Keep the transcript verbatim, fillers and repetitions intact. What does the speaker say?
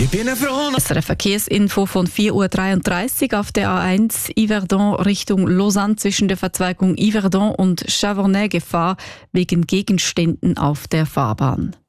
Ich bin froh. Das ist eine Verkehrsinfo von vier Uhr dreiunddreißig auf der A eins Yverdon Richtung Lausanne zwischen der Verzweigung Yverdon und Chavernais Gefahr wegen Gegenständen auf der Fahrbahn.